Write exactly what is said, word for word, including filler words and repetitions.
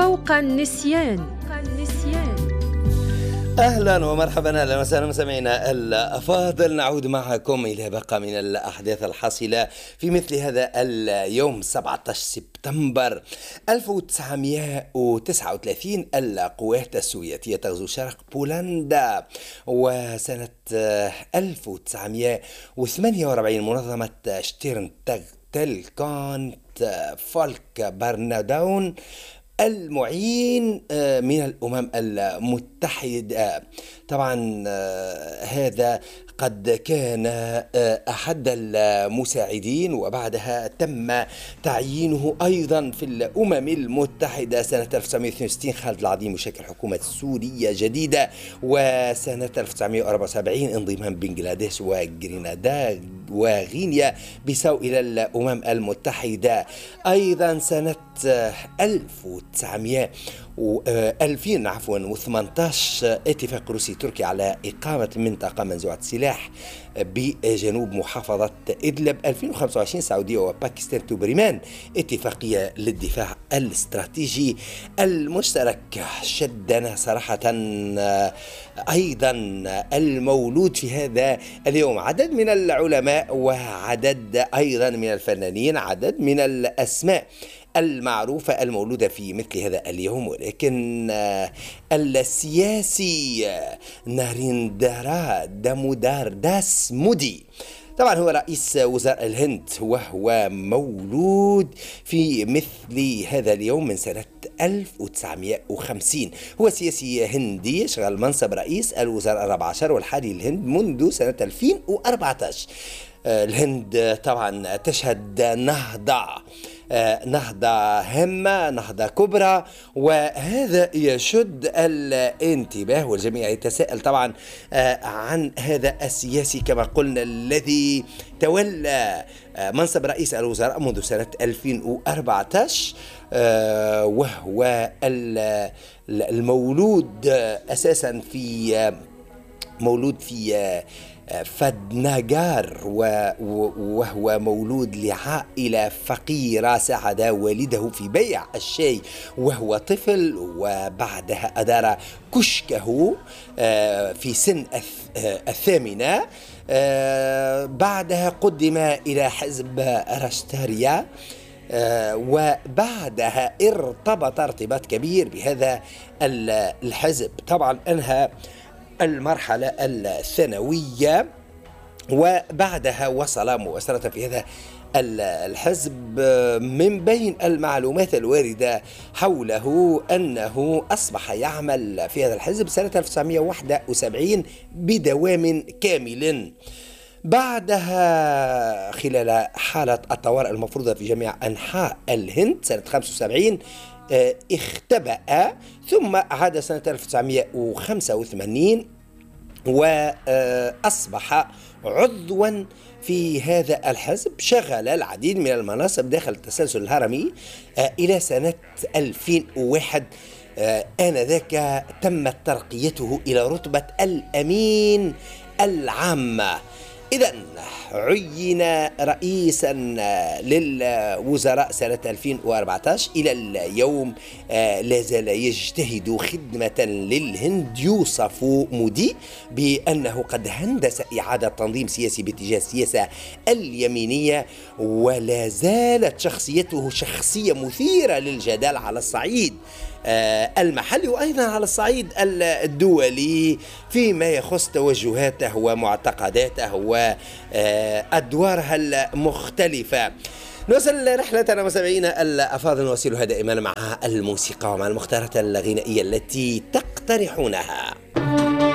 فوق النسيان. أهلا ومرحبا، أهلا وسهلا مستمعينا الأفاضل. نعود معكم إلى باقة من الأحداث الحاصلة في مثل هذا اليوم سبعة عشر سبتمبر ألف وتسعمائة وتسعة وثلاثين. القوات السوفيتية تغزو شرق بولندا. وسنة ألف وتسعمائة وثمانية وأربعين منظمة شتيرن تل كانت فولك برنادون المعين من الأمم المتحدة. طبعا هذا قد كان أحد المساعدين، وبعدها تم تعيينه أيضا في الأمم المتحدة. سنة ألف وتسعمائة واثنين وستين خالد العظيم يشكل حكومة سورية جديدة. وسنة ألف وتسعمائة وأربعة وسبعين انضمام بنغلاديش وغرينادا وغينيا بيساو إلى الأمم المتحدة. أيضا سنة ألف وتسعمائة وألفين عفوا وثمانية عشر اتفاق روسي تركي على إقامة منطقة منزوعة السلاح بجنوب محافظة إدلب. ألفين وخمسة وعشرين السعودية وباكستان تبرمان اتفاقية للدفاع الاستراتيجي المشترك. شدنا صراحة أيضا المولود في هذا اليوم عدد من العلماء وعدد أيضا من الفنانين، عدد من الأسماء المعروفة المولودة في مثل هذا اليوم. ولكن السياسي ناريندرا دامودار داس مودي طبعا هو رئيس وزراء الهند، وهو مولود في مثل هذا اليوم من سنة ألف وتسعمائة وخمسين. هو سياسي هندي يشغل منصب رئيس الوزراء الرابع عشر والحالي للهند منذ سنة ألفين وأربعة عشر. الهند طبعا تشهد نهضة نهضة هامة، نهضة كبرى، وهذا يشد الانتباه، والجميع يتساءل طبعا عن هذا السياسي كما قلنا الذي تولى منصب رئيس الوزراء منذ سنة ألفين وأربعة عشر، وهو المولود أساسا في مولود في فدناغار، وهو مولود لعائلة فقيرة ساعد والده في بيع الشاي وهو طفل، وبعدها أدار كشكه في سن الثامنة. بعدها قدم إلى حزب راشتاريا، وبعدها ارتبط ارتباط كبير بهذا الحزب. طبعا أنهى المرحلة الثانوية، وبعدها وصل مباشرة في هذا الحزب. من بين المعلومات الواردة حوله أنه أصبح يعمل في هذا الحزب سنة ألف وتسعمائة وواحد وسبعين بدوام كامل. بعدها خلال حالة الطوارئ المفروضة في جميع أنحاء الهند سنة خمسة وسبعين اختبأ، ثم عاد سنة ألف وتسعمائة وخمسة وثمانين وأصبح عضوا في هذا الحزب. شغل العديد من المناصب داخل التسلسل الهرمي إلى سنة ألفين وواحد. آنذاك تمت ترقيته إلى رتبة الأمين العام. إذن عين رئيسا للوزراء سنة ألفين وأربعة عشر. إلى اليوم لا زال يجتهد خدمة للهند. يوصف مودي بأنه قد هندس إعادة تنظيم سياسي باتجاه السياسة اليمينية، ولا زالت شخصيته شخصية مثيرة للجدال على الصعيد المحلي وأيضا على الصعيد الدولي فيما يخص توجهاته ومعتقداته وأدوارها المختلفة. نوصل رحلتنا مستمعينا الأفاضل، نواصلها دائما مع الموسيقى ومع المختارات الغنائية التي تقترحونها.